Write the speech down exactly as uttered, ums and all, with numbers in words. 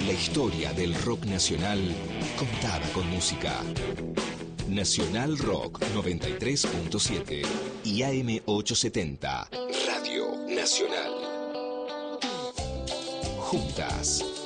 La historia del rock nacional contada con música. Nacional Rock noventa y tres punto siete y A M ochocientos setenta. Radio Nacional. Juntas